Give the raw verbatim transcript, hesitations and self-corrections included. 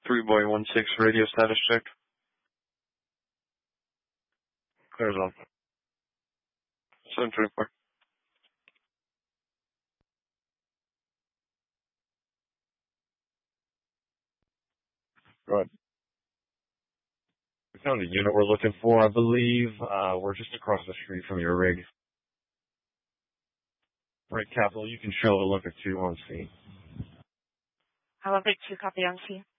Three boy one six radio status check. Clears on. Seven three four. Go ahead. We found the unit we're looking for, I believe. Uh, we're just across the street from your rig. Right, Capital, you can show a look at two on scene. However, two copy on scene.